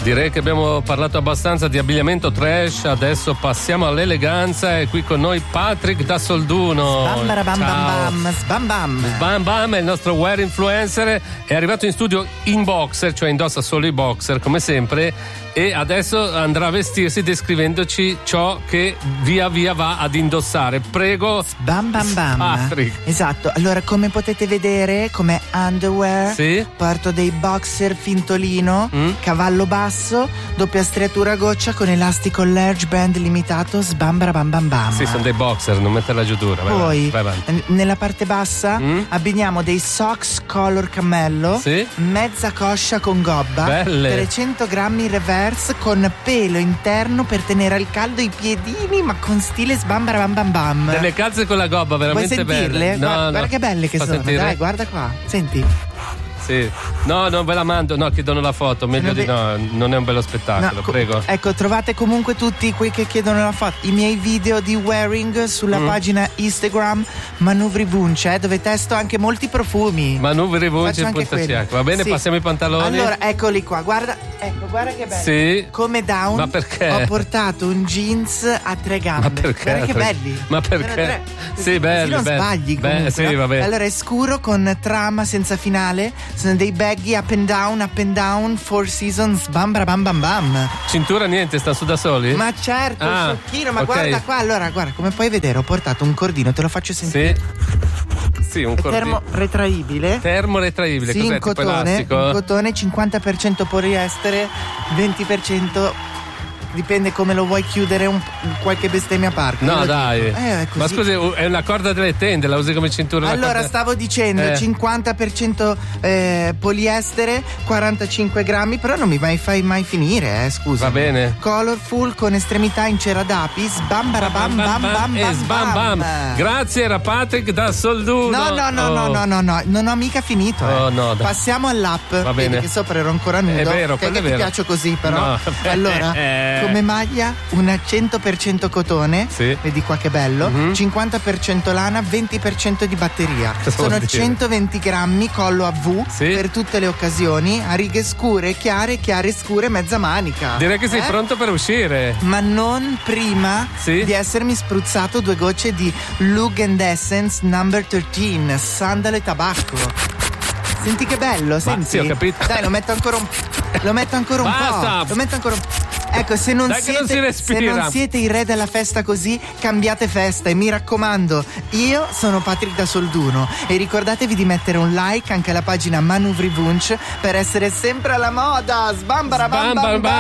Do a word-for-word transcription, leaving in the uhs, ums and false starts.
Direi che abbiamo parlato abbastanza di abbigliamento trash, adesso passiamo all'eleganza e qui con noi Patrick da Solduno. Bam bam bam bam bam. Bam bam è il nostro wear influencer, è arrivato in studio in boxer, cioè indossa solo i boxer come sempre, e adesso andrà a vestirsi descrivendoci ciò che via via va ad indossare. Prego. Bam bam bam. Patrick. Esatto, allora come potete vedere come underwear, sì, porto dei boxer fintolino, mm. cavallo basso, doppia striatura a goccia con elastico large band limitato, sbambara bam bam bam. Sì, sono dei boxer, non metterla giù dura. Vai Poi vai vai. n- nella parte bassa mm. abbiniamo dei socks color cammello, sì, mezza coscia con gobba, belle, trecento grammi reverse con pelo interno per tenere al caldo i piedini, ma con stile sbambara bam bam bam. Delle calze con la gobba veramente belle. Vuoi sentirle? No, guarda, no. guarda che belle che Fa sono. sentire? Dai, guarda qua. Senti. Sì. No, non ve la mando, no, chiedono la foto, meglio di no, non è un bello spettacolo, no, prego. Ecco, trovate comunque tutti quei che chiedono la foto, i miei video di wearing sulla mm. pagina Instagram Manuvri Vunce, eh, dove testo anche molti profumi. Manuvri Vunce punto c h. Va bene, sì. Passiamo i pantaloni. Allora, eccoli qua, guarda, ecco, guarda che bello. Sì. Come down. Ma perché? Ho portato un jeans a tre gambe. Ma perché? Guarda che belli. Ma perché? Tre. Sì, belli, non belli. sbagli comunque. Beh, sì, no? va bene. Allora è scuro con trama senza finale, sono dei baggy up and down, up and down, four seasons, bam bam bam bam. Cintura niente, sta su da soli? Ma certo, ah, sciocchino, ma okay. guarda qua, allora, guarda, come puoi vedere ho portato un cordino, te lo faccio sentire. Sì. Sì, un cordino. Termo retraibile. Termo retraibile, sì, cos'è? in cotone, in cotone, cinquanta per cento poliestere, venti per cento dipende come lo vuoi chiudere, un, qualche bestemmia a parte. No, dai. Eh, ma scusi, è una corda delle tende, la usi come cintura? Allora, corda... stavo dicendo eh. cinquanta per cento eh, poliestere, quarantacinque grammi, però non mi mai fai mai finire, eh, scusa. Va bene. Colorful con estremità in cera d'api, sbambara bam bam bam bam e sbam bam. Grazie, era Patrick da Solduno. No, no, no, oh. no, no, no, no, non ho mica finito. Oh, eh. no, Passiamo all'app. Va bene. Vedi che sopra ero ancora nudo. È vero, che, quello che è vero. ti piaccio così, però. No. Allora, come maglia, una cento per cento cotone. Sì. Vedi qua che bello. Mm-hmm. cinquanta per cento lana, venti per cento di batteria. Cosa Sono vuol dire? centoventi grammi, collo a V, sì, per tutte le occasioni, a righe scure, chiare, chiare scure, mezza manica. Direi che sei eh? pronto per uscire. Ma non prima sì? di essermi spruzzato due gocce di Lug and Essence number tredici, sandalo e tabacco. Senti che bello, senti? Ma sì, ho capito. Dai, lo metto ancora un lo metto ancora un Basta. po'. Lo metto ancora un Ecco, se non, Dai, siete, non si respira. se non siete i re della festa così, cambiate festa e mi raccomando, io sono Patrick da Solduno e ricordatevi di mettere un like anche alla pagina Manuvri Vunce per essere sempre alla moda. Sbambara bam bam bam.